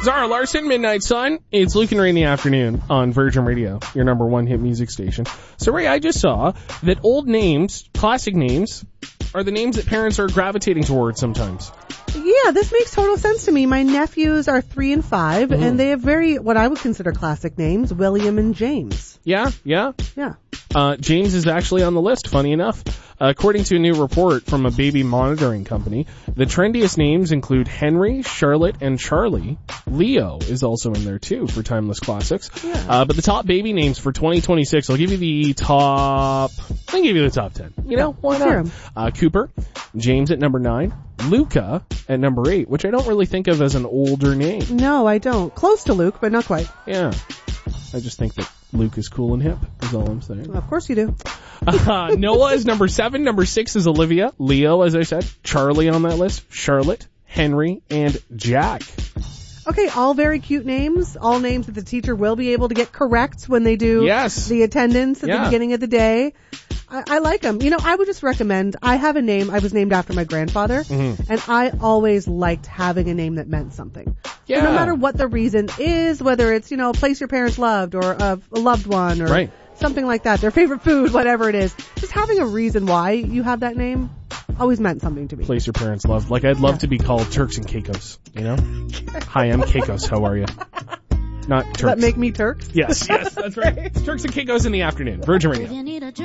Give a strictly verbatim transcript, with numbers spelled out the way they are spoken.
Zara Larson, Midnight Sun. It's Luke and Ray in the afternoon on Virgin Radio, your number one hit music station. So, Ray, I just saw that old names, classic names, are the names that parents are gravitating towards sometimes. Yeah, this makes total sense to me. My nephews are three and five, mm. and they have very, what I would consider classic names, William and James. Yeah, yeah. Yeah. Uh, James is actually on the list, funny enough. Uh, according to a new report from a baby monitoring company, the trendiest names include Henry, Charlotte, and Charlie. Leo is also in there, too, for timeless classics. Yeah. Uh, but the top baby names for twenty twenty-six, I'll give you the top... I'll give you the top ten. You know, why not? Uh, Cooper, James at number nine, Luca at number eight, which I don't really think of as an older name. No, I don't. Close to Luke, but not quite. Yeah. I just think that Luke is cool and hip, is all I'm saying. Well, of course you do. Uh, Noah is number seven. Number six is Olivia. Leo, as I said. Charlie on that list. Charlotte, Henry, and Jack. Okay, all very cute names. All names that the teacher will be able to get correct when they do yes. the attendance at yeah. the beginning of the day. I, I like them. You know, I would just recommend, I have a name, I was named after my grandfather, mm-hmm. and I always liked having a name that meant something. Yeah. So no matter what the reason is, whether it's, you know, a place your parents loved, or a, a loved one, or right. something like that, their favorite food, whatever it is, just having a reason why you have that name always meant something to me. Place your parents loved. Like, I'd love yeah. to be called Turks and Caicos, you know? Hi, I'm Caicos. How are you? Not Turks. Does that make me Turks? Yes, yes, that's right. Turks and Caicos in the afternoon. Virgin Radio.